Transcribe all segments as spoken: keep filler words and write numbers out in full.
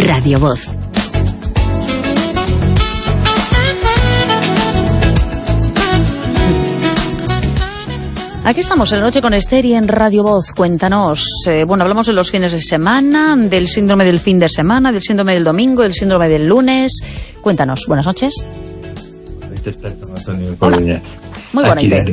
Radio Voz. Aquí estamos en La Noche con Esther y en Radio Voz. Cuéntanos, eh, bueno, hablamos de los fines de semana, del síndrome del fin de semana, del síndrome del domingo, del síndrome del lunes. Cuéntanos, buenas noches. Hola, muy buena idea.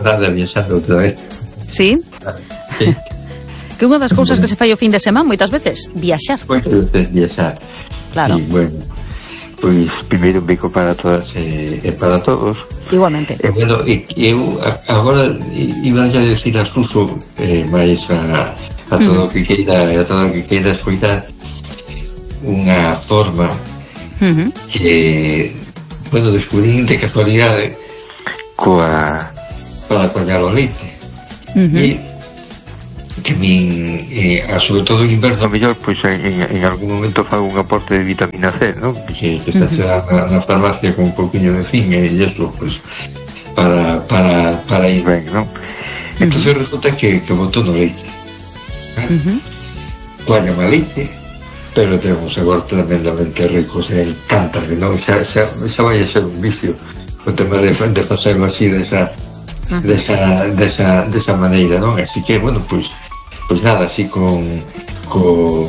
Sí? Sí. Que unha das cousas que se fai o fin de semana moitas veces, viaxar. Pois veces viaxar. Claro. Sí, bueno, pois primeiro un bico para todas e, e para todos. Igualmente. E bueno, e, eu agora iba a decir a Suso eh, máis a, a todo o mm. que queira a todo o que queira escoitar unha forma uh-huh. que bueno, descubrín de casualidade coa para coñar o leite uh-huh. e que min, eh, sobre todo en inverno mellor, pois en, en algún momento fago un aporte de vitamina C, ¿no? Que, que está uh-huh. na, na farmacia con un pouquinho de zinc e eso, pois para, para, para ir ben, ¿no? Entón uh-huh. resulta que, que boto no leite, ¿eh? Uh-huh. Coñame a leite, pero tenemos agora tremendamente ricos e encanta, ¿no? Xa, xa, xa vai a ser un vicio o tema de, de facerlo así desa, uh-huh. desa, desa, desa maneira, ¿no? Así que, bueno, pois pois nada, así con co,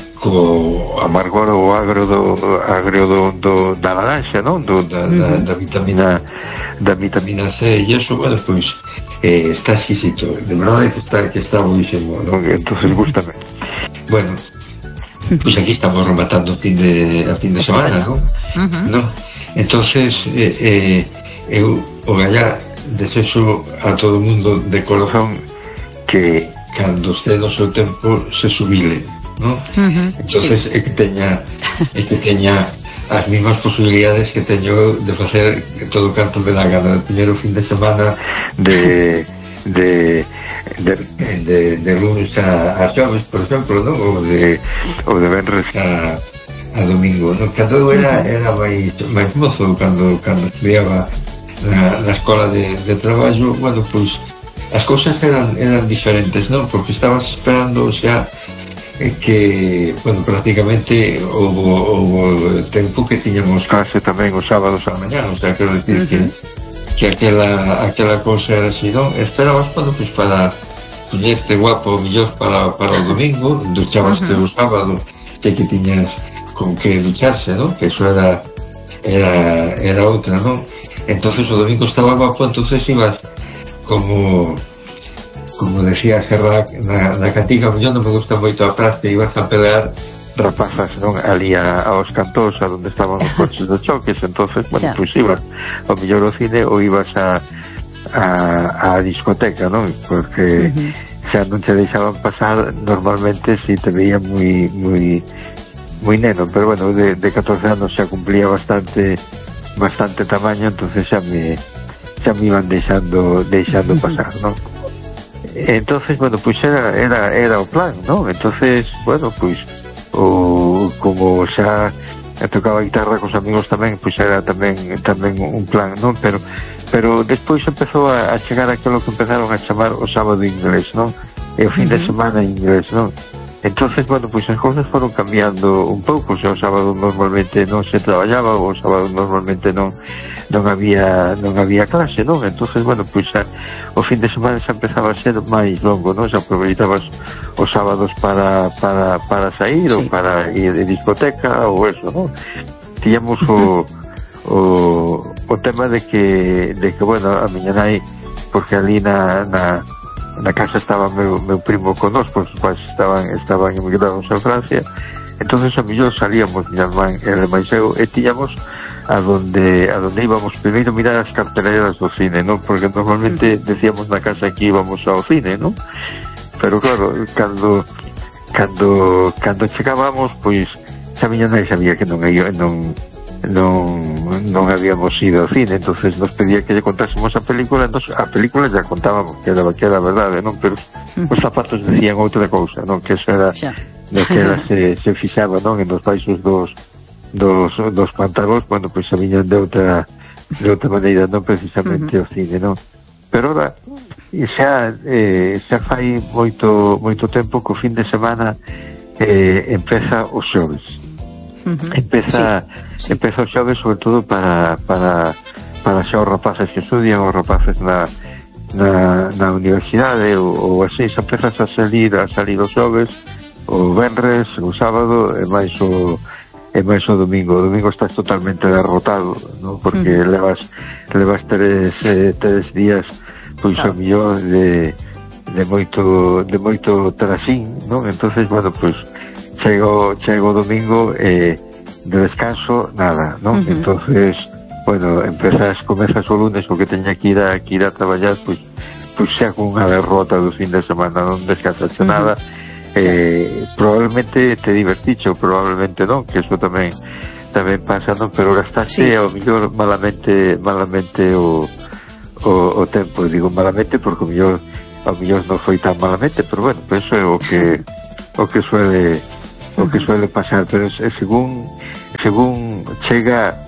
co amargor ou agro do agrio do, do da laranxa, non? Do, da, uh-huh. da, da vitamina da vitamina C e eso, bueno, pois eh, está exquisito, de verdade que está, que está buenísimo, non? Entonces gústame. Bueno, pois aquí estamos rematando o fin de, a fin de semana, non? Uh-huh. ¿No? Entonces eh, eh, eu o gallar desexo a todo o mundo de corazón que cando este no seu tempo se subile, ¿no? Uh-huh. Entonces sí. é que teña é que teña as mismas posibilidades que teño de facer todo o canto me da gana, de teñer o fin de semana de de de, de, de lunes a, a xoves, por exemplo, ¿no? ou de ou de venres a, a domingo, ¿no? Cando eu era, era máis, máis mozo, cando, cando estudiaba na, na escola de, de traballo, bueno, pois as cousas eran, eran diferentes, non? Porque estabas esperando, o sea, eh, que, bueno, prácticamente houve tempo que tiñamos clase tamén os sábados a mañá, o sea, quero decir uh-huh. que que aquela, aquela cousa era así, non? Esperabas, bueno, pues para poñerte guapo, millor para, para o domingo, duchabaste uh-huh. o sábado, que que tiñas con que ducharse, non? Que eso era era, era outra, non? Entonces o domingo estaba guapo, entonces ibas como como decía Serra na, na cantiga, yo non me gusta moito a frase, ibas a pelear rapazas, non? Ali a, aos cantós a donde estaban os coches de choques, entonces, bueno, pois pues ibas ao mellor ao cine ou ibas a a, a discoteca, non? Porque uh-huh. xa non te deixaban pasar normalmente si te veía moi moi moi neno, pero bueno, de, de catorce anos xa cumplía bastante bastante tamaño, entonces xa me xa me iban deixando deixando pasar, ¿no? Entonces, bueno, pues era era era o plan, ¿no? Entonces, bueno, pues o como xa tocaba guitarra cos amigos tamén, pues era tamén tamén un plan, ¿no? Pero pero despois empezou a, a chegar aquilo que empezaron a chamar o sábado inglés, ¿no? E o fin uh-huh. de semana inglés, ¿no? Entonces, bueno, pues as cousas foron cambiando un pouco, o sea, o sábado normalmente non se traballaba, o sábado normalmente non non había non había clase, non? Entonces, bueno, pois pues, o fin de semana xa empezaba a ser máis longo, non? Xa aproveitabas os sábados para para para sair sí. ou para ir de discoteca ou eso, non? Tiñamos o o o tema de que de que bueno, a miña nai, porque ali na na na casa estaba meu meu primo con nós, pois pues, estaban estaban emigrados a Francia. Entonces a millor salíamos, miña irmán e máis eu, e tiñamos a donde a donde íbamos primeiro mirar as carteleras do cine, ¿no? Porque normalmente decíamos na casa que íbamos ao cine, ¿no? Pero claro, cando cando cando chegábamos, pois xa miña nai sabía que non non non non habíamos ido ao cine, entonces nos pedía que lle contásemos a película, entonces a película ya contábamos que era, que era verdade, non? Pero os zapatos decían outra cousa, non? Que eso era no que era se, se fixaba, non? En os baixos dos dos, dos pantalóns, bueno, pois a miña de outra de outra maneira, non precisamente uh-huh. o cine, non? Pero ora xa eh, xa fai moito moito tempo que o fin de semana eh, empeza os xoves. uh-huh. empeza sí, sí. empeza o xoves sobre todo para para para xa os rapaces que estudian, os rapaces na na, na universidade ou, ou así, xa empezas a salir a salir os xoves, o venres, o sábado e máis o e máis o domingo. O domingo estás totalmente derrotado, ¿no? Porque uh-huh. levas levas tres, eh, tres días pois claro. o millón de de moito de moito trasín, ¿no? Entonces, bueno, pois chego chego o domingo e eh, de descanso nada, ¿no? Uh-huh. Entonces, bueno, empezas, comezas o lunes o que teña que ir a, que ir a traballar, pois, pois xa con unha derrota do fin de semana, non descansaste uh-huh. nada, eh, probablemente te diverticho, probablemente non, que eso tamén tamén pasa, non, pero gastaste sí. ao millor malamente malamente o, o, o tempo, digo malamente porque ao millor, ao millor non foi tan malamente, pero bueno, pues eso é o que o que suele o que suele pasar, pero é según según chega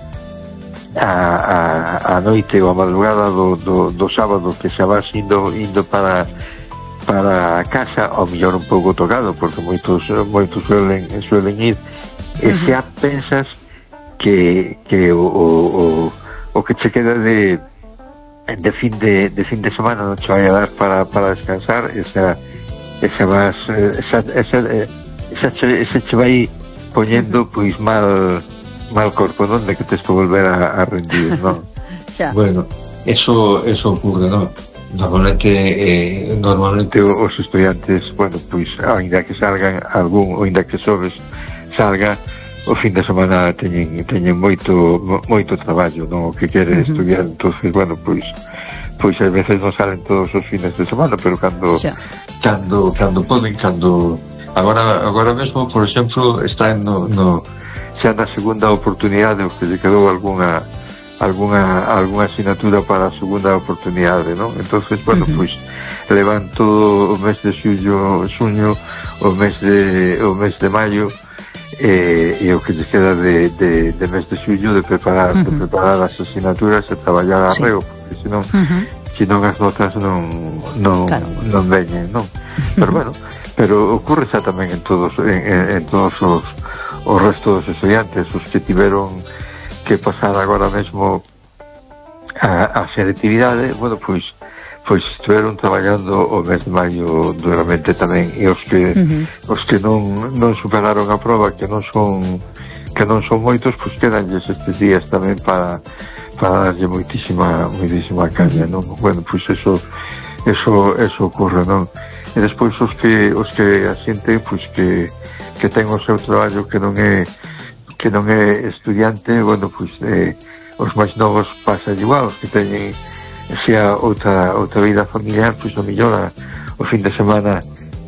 a, a, a noite ou a madrugada do, do, do sábado que xa vas indo, indo para para a casa, ao mellor un pouco tocado porque moitos moitos suelen, suelen ir e uh-huh. xa pensas que, que o, o, o, o que che queda de de fin de, de fin de semana non che vai a dar para, para descansar esa, esa vas esa, esa, esa, esa, esa che vai poñendo pois mal mal corpo, non? De que tes que volver a, a rendir, non? Bueno, eso eso ocurre, non? Normalmente eh, normalmente os estudiantes, bueno, pois ainda que salgan algún, ou ainda que sobes salga, o fin de semana teñen teñen moito moito traballo, non? O que quere uh-huh. estudiar, entonces, bueno, pois pois ás veces non salen todos os fines de semana, pero cando xa. cando cando poden, cando agora agora mesmo, por exemplo, está no, no xa na segunda oportunidade o que lle quedou algunha algunha algunha asignatura para a segunda oportunidade, non? Entonces, bueno, uh-huh. pois levan todo o mes de xullo, xuño, o mes de o mes de maio e, e o que lle queda de, de, de mes de xullo de preparar uh-huh. de preparar as asignaturas e traballar a sí. reo, porque senón uh-huh. senón as notas non non claro. non veñen, non? Uh-huh. Pero bueno, pero ocurre xa tamén en todos en, en, en todos os o resto dos estudiantes, os que tiveron que pasar agora mesmo a, a selectividade, bueno, pois pois estiveron traballando o mes de maio duramente tamén, e os que uh-huh. os que non non superaron a proba, que non son que non son moitos, pois quedanlles estes días tamén para para darlle moitísima moitísima caña, non? Bueno, pois eso eso eso ocurre, non? E despois os que os que asienten, pois que que ten o seu traballo que non é que non é estudiante, bueno, pois eh, os máis novos pasan igual, os que teñen xa outra outra vida familiar, pois o mellor a, o fin de semana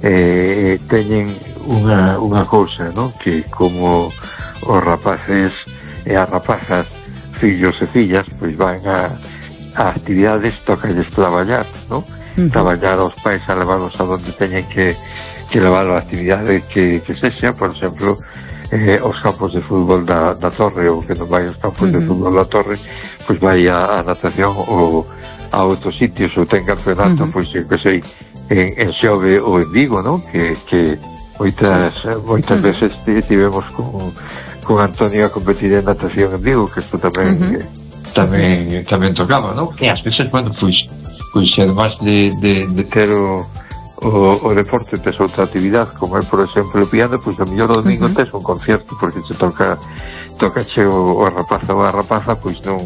eh, teñen unha unha cousa, non? Que como os rapaces e as rapazas, fillos e fillas, pois van a, a actividades, tocalles traballar, non? Uh-huh. Traballar aos pais a levarlos a donde teñen que que levar a actividade que, que sexa, por exemplo, eh, os campos de fútbol da, da Torre, ou que non vai aos campos uh-huh. de fútbol da Torre, pois vai a, a natación ou a outros sitios, ou ten campeonato, uh-huh. pois, que sei, en, en Xove ou en Vigo, non? Que, que moitas, moitas uh-huh. veces tivemos con, con Antonio a competir en natación en Vigo, que isto tamén uh-huh. eh, tamén tamén tocaba, non? E ás veces, bueno, pois, pois, además de, de, de ter o O, o deporte tes outra actividade, como é, por exemplo, o piano, pois a mellor o domingo uh-huh. tes un concerto, porque se toca toca che o, o rapaza ou a rapaza, pois non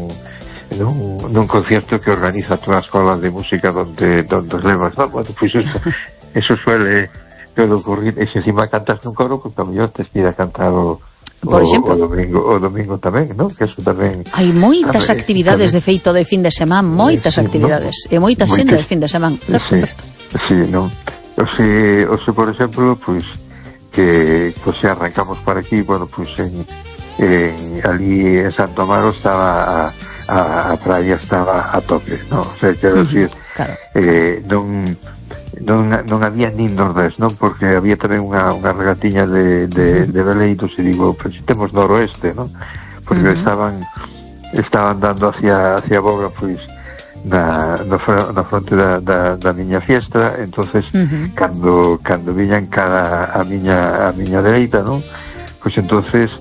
nun, nun concierto que organiza a túa escola de música donde donde os levas, non? Bueno, pois eso, eso suele suele ocurrir, e se encima cantas nun coro, pois a mellor tes que ir a cantar o Por exemplo, o, o domingo, o domingo tamén, non? Que eso tamén hai moitas tamén, actividades tamén, de feito de fin de semana, moitas sí, actividades, no? E moita xente de fin de semana, certo, sí. certo. Sí, non. O se, o se, por exemplo, pois que, pois, se arrancamos para aquí, bueno, pois en, en ali en Santo Amaro estaba a, a, a praia estaba a tope, non? O sea, quero uh-huh, decir, claro. eh, non non non había nin nordés, non? Porque había tamén unha, unha regatiña de, de, uh-huh. de veleiros, e digo, pois pues, temos noroeste, non? Porque uh-huh. estaban estaban dando hacia hacia Boga, pois na, na, na fronte da, da, da miña fiestra, entonces uh-huh. cando cando viñan cara a miña a miña dereita, non? Pois entonces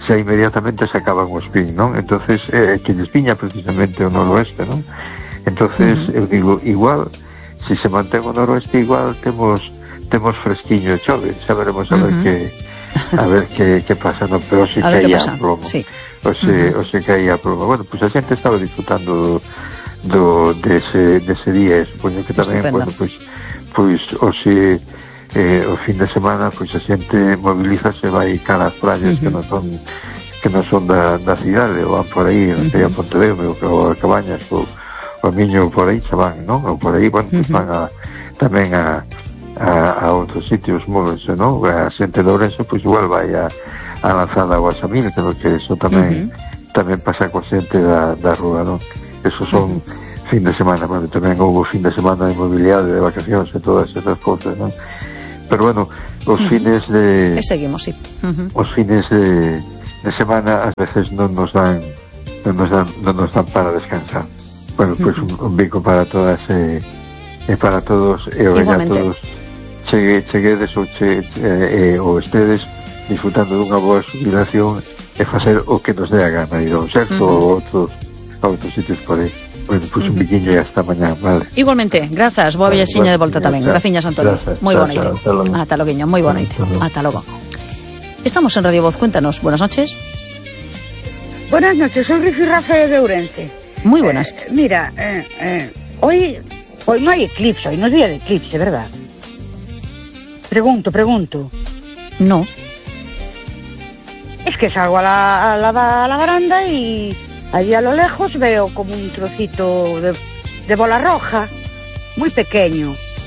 xa inmediatamente se acaban os pin, non? Entonces, eh, que lles viña precisamente o noroeste, non? Entonces, uh-huh. eu digo, igual, se se mantén o noroeste, igual temos temos fresquiño e chove, xa veremos a ver uh-huh. que a ver que, que pasa, non? Pero se caía a plomo, sí. o se, uh-huh. o se caía a plomo. Bueno, pois pues a xente estaba disfrutando do, do dese, dese día, supoño que tamén, Estupendo. bueno, pois, pois, o se eh, o fin de semana, pois a xente movilízase, vai cara as praias uh-huh. que non son que non son da, da cidade, ou van por aí, non sei, a Pontevedra, ou a Cabañas, ou o Miño, por aí se van, non? Ou por aí, bueno, pues van a, tamén a, a, a outros sitios, móvense, non? A xente de Ourense, pois igual vai a, a lanzar a Guasamil, creo que eso tamén uh-huh. tamén pasa coa xente da, da rúa, non? Eso son uh-huh. fin de semana, bueno, tamén houve fin de semana de movilidade, de vacacións e todas esas cousas, non? Pero bueno, os uh-huh. fines de... E seguimos, sí. Uh-huh. Os fines de, de semana, ás veces non nos dan non nos dan, non nos dan para descansar. Bueno, pois pues un, un bico para todas e, e para todos e o a todos chegue, cheguedes ou, che, e, e, ou estedes disfrutando dunha boa jubilación e facer o que nos dé a gana, ir ao Xerto uh-huh. ou outros, a outros sitios por aí. Bueno, pois pues un biquiño e hasta mañá, vale. Igualmente, grazas, boa viaxiña de volta tamén. Graciñas, Antonio. Moi boa noite. Ata logueño, moi boa noite. Ata logo. Estamos en Radio Voz, cuéntanos. Buenas noches. Buenas noches, soy Rifi Rafael de Ourense. Muy buenas. Eh, mira, eh, eh, hoy hoy no hay eclipse, hoy no es día de eclipse, ¿verdad? Pregunto, pregunto. No. Es que salgo a la, a la, a la baranda y allí a lo lejos veo como un trocito de, de bola roja, muy pequeño.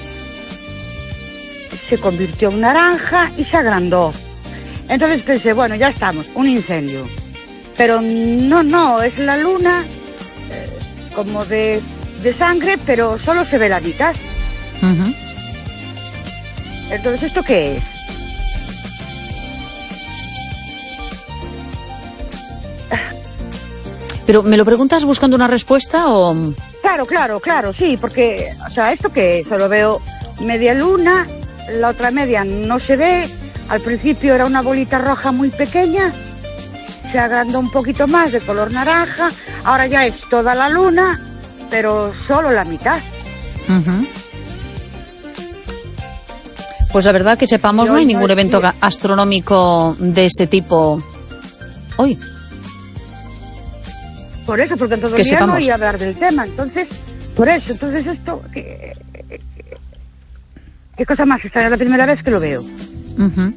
Se convirtió en naranja y se agrandó. Entonces pensé, bueno, ya estamos, un incendio. Pero no, no, es la luna... como de, de sangre, pero solo se ve la mitad. Uh-huh. Entonces, ¿esto qué es? ¿Pero me lo preguntas buscando una respuesta o...? Claro, claro, claro, sí, porque, o sea, ¿esto qué es? Solo veo media luna, la otra media no se ve, al principio era una bolita roja muy pequeña, se agrandó un poquito más de color naranja, ahora ya es toda la luna, pero solo la mitad. Uh-huh. Pues la verdad que sepamos, no hay ningún evento astronómico de ese tipo hoy. Por eso, porque todo el día no voy a hablar del tema, entonces, por eso, entonces esto, ¿qué, qué, qué cosa más extraña? Es la primera vez que lo veo. Uh-huh.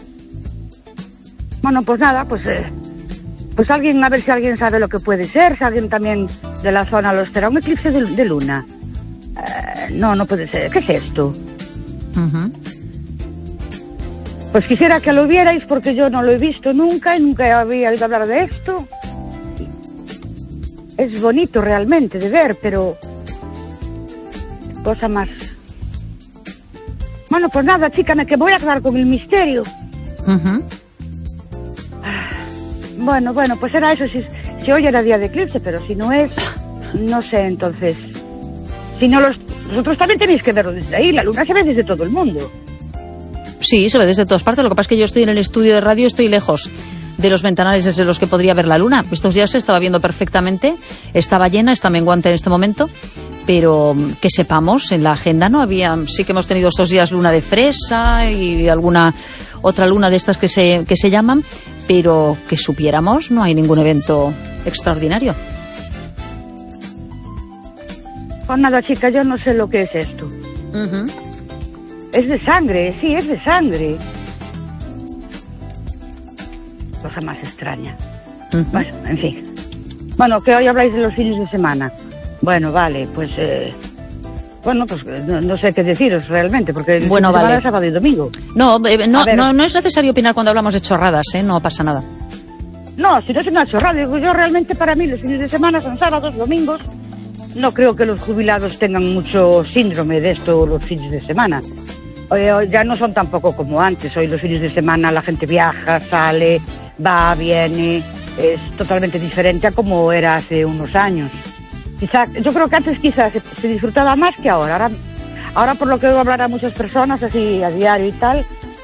Bueno, pues nada, pues... Eh, Pues alguien, a ver si alguien sabe lo que puede ser, si alguien también de la zona lo estará. Un eclipse de, de luna. Uh, no, no puede ser. ¿Qué es esto? Uh-huh. Pues quisiera que lo vierais porque yo no lo he visto nunca y nunca había oído hablar de esto. Es bonito realmente de ver, pero... cosa más... Bueno, pues nada, chica, me que voy a quedar con el misterio. Uh-huh. Bueno, bueno, pues era eso, si, si hoy era día de eclipse, pero si no es, no sé, entonces... Si no los... Vosotros también tenéis que verlo desde ahí, la luna se ve desde todo el mundo. Sí, se ve desde todas partes, lo que pasa es que yo estoy en el estudio de radio, estoy lejos de los ventanales desde los que podría ver la luna. Estos días se estaba viendo perfectamente, estaba llena, está menguante en este momento, pero que sepamos, en la agenda no había... Sí que hemos tenido estos días luna de fresa y alguna otra luna de estas que se, que se llaman... pero que supiéramos no hay ningún evento extraordinario. Pues nada, chica, yo no sé lo que es esto. Uh-huh. Es de sangre, sí, es de sangre. Cosa más extraña. Uh-huh. Bueno, en fin. Bueno, que hoy habláis de los fines de semana. Bueno, vale, pues... Eh... Bueno, pues no, no sé qué deciros realmente, porque el bueno, vale. es sábado y domingo. No, eh, no, no, no es necesario opinar cuando hablamos de chorradas, ¿eh? No pasa nada. No, si no es una chorrada, digo yo realmente para mí los fines de semana son sábados, domingos. No creo que los jubilados tengan mucho síndrome de esto los fines de semana. Hoy, hoy ya no son tampoco como antes. Hoy los fines de semana la gente viaja, sale, va, viene. Es totalmente diferente a como era hace unos años. Quizá, yo creo que antes quizás se, se disfrutaba más que ahora. ahora. Ahora por lo que oigo hablar a muchas personas así a diario y tal,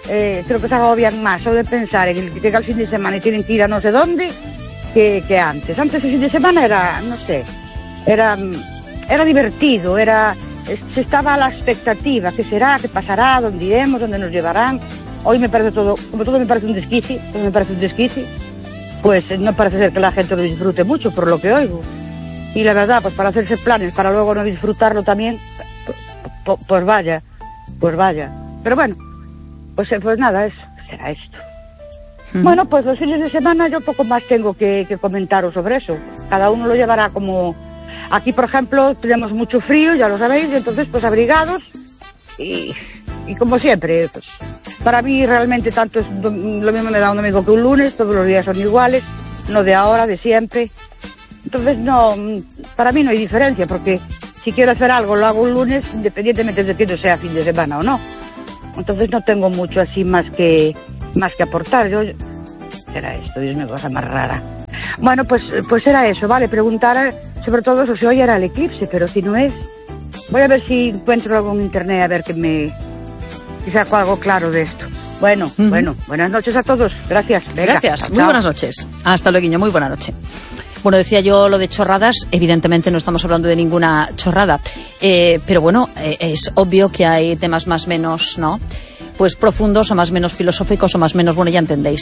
eh, creo que se agobian más solo de pensar en el que llega el fin de semana y tienen que ir a no sé dónde que, que antes. Antes el fin de semana era, no sé, era, era divertido, era, se estaba a la expectativa, qué será, qué pasará, dónde iremos, dónde nos llevarán. Hoy me parece todo, como todo me parece un desquici, todo me parece un desquici, pues no parece ser que la gente lo disfrute mucho por lo que oigo. Y la verdad, pues para hacerse planes, para luego no disfrutarlo también, pues, pues vaya, pues vaya. Pero bueno, pues, pues nada, es, será esto. Mm. Bueno, pues los fines de semana yo poco más tengo que, que comentaros sobre eso. Cada uno lo llevará como... Aquí, por ejemplo, tenemos mucho frío, ya lo sabéis, y entonces pues abrigados y, y como siempre, pues para mí realmente tanto es lo mismo me da un domingo que un lunes, todos los días son iguales, no de ahora, de siempre. Entonces no, para mí no hay diferencia, porque si quiero hacer algo lo hago un lunes, independientemente de que no sea fin de semana o no. Entonces no tengo mucho así más que más que aportar. Yo, será esto, Dios mío, cosa más rara. Bueno, pues pues era eso, vale, preguntar sobre todo eso, si hoy era el eclipse, pero si no es, voy a ver si encuentro algo en internet, a ver que me que saco algo claro de esto. Bueno, uh-huh. bueno, buenas noches a todos, gracias. Venga, gracias, chao, muy chao. Buenas noches. Hasta luego, Guiño, muy buena noche. Bueno, decía yo lo de chorradas, evidentemente no estamos hablando de ninguna chorrada, eh, pero bueno, eh, es obvio que hay temas más menos, ¿no? Pues profundos o más menos filosóficos o más menos, bueno, ya entendéis.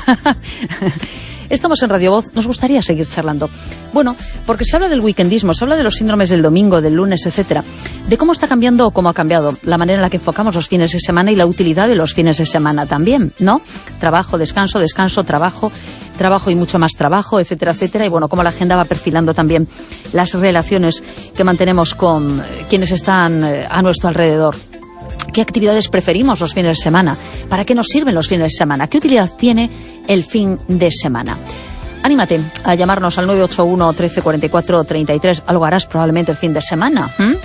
Estamos en Radio Voz, nos gustaría seguir charlando. Bueno, porque se habla del weekendismo, se habla de los síndromes del domingo, del lunes, etcétera, de cómo está cambiando o cómo ha cambiado la manera en la que enfocamos los fines de semana y la utilidad de los fines de semana también, ¿no? Trabajo, descanso, descanso, trabajo, trabajo y mucho más trabajo, etcétera, etcétera, y bueno, cómo la agenda va perfilando también las relaciones que mantenemos con quienes están a nuestro alrededor. ¿Qué actividades preferimos los fines de semana? ¿Para qué nos sirven los fines de semana? ¿Qué utilidad tiene el fin de semana? Anímate a llamarnos al nueve ocho uno, trece, cuarenta y cuatro, treinta y tres. Algo harás probablemente el fin de semana. ¿Mm?